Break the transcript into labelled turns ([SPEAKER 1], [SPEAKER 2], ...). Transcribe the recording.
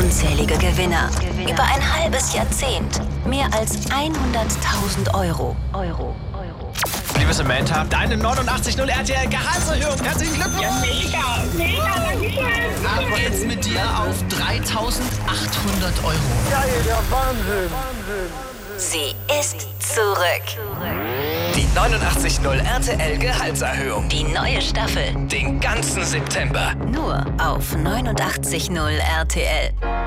[SPEAKER 1] Unzählige Gewinner. Über ein halbes Jahrzehnt. Mehr als 100.000 Euro.
[SPEAKER 2] Liebe Samantha, deine 89.0 RTL Gehaltserhöhung. Herzlichen Glückwunsch.
[SPEAKER 3] Ja, mega, danke schön.
[SPEAKER 2] Ab jetzt mit dir auf 3.800 Euro.
[SPEAKER 4] Geil, der Wahnsinn.
[SPEAKER 1] Sie ist zurück.
[SPEAKER 5] Die 89.0 RTL Gehaltserhöhung.
[SPEAKER 1] Die neue Staffel.
[SPEAKER 5] Den ganzen September.
[SPEAKER 1] Nur auf 89.0 RTL.